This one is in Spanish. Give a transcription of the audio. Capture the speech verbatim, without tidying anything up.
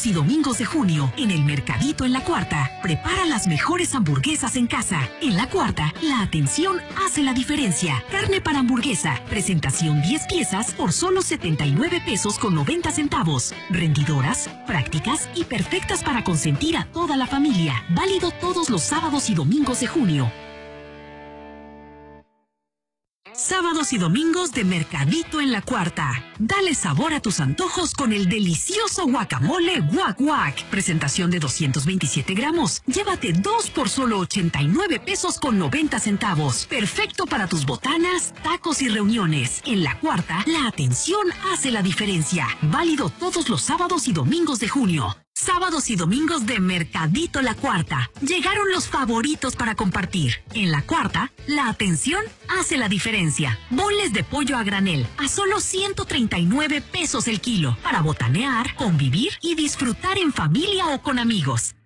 Sábados y domingos de junio, en el Mercadito en La Cuarta. Prepara las mejores hamburguesas en casa. En La Cuarta, la atención hace la diferencia. Carne para hamburguesa, presentación diez piezas por solo setenta y nueve pesos con noventa centavos. Rendidoras, prácticas y perfectas para consentir a toda la familia. Válido todos los sábados y domingos de junio. Sábados y domingos de Mercadito en La Cuarta. Dale sabor a tus antojos con el delicioso guacamole Guac Guac. Presentación de doscientos veintisiete gramos. Llévate dos por solo ochenta y nueve pesos con noventa centavos. Perfecto para tus botanas, tacos y reuniones. En La Cuarta, la atención hace la diferencia. Válido todos los sábados y domingos de junio. Sábados y domingos de Mercadito La Cuarta. Llegaron los favoritos para compartir. En La Cuarta, la atención hace la diferencia. Bonles de pollo a granel a solo ciento treinta y nueve pesos el kilo. Para botanear, convivir y disfrutar en familia o con amigos.